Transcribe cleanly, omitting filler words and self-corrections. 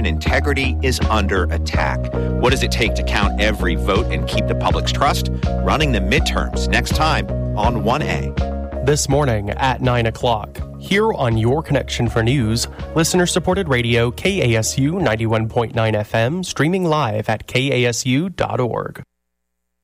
election integrity is under attack. What does it take to count every vote and keep the public's trust? Running the midterms next time on 1A. This morning at 9 o'clock. Here on Your Connection for News, listener-supported radio KASU 91.9 FM, streaming live at kasu.org.